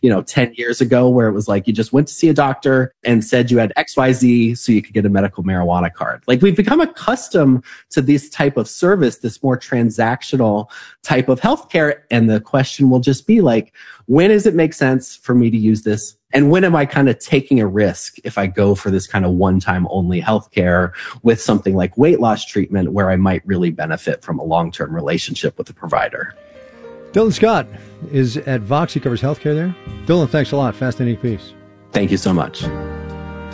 10 years ago where it was like you just went to see a doctor and said you had XYZ so you could get a medical marijuana card. Like we've become accustomed to this type of service, this more transactional type of healthcare. And the question will just be like, when does it make sense for me to use this? And when am I kind of taking a risk if I go for this kind of one-time only healthcare with something like weight loss treatment where I might really benefit from a long-term relationship with the provider? Dylan Scott is at Vox. He covers healthcare there. Dylan, thanks a lot. Fascinating piece. Thank you so much.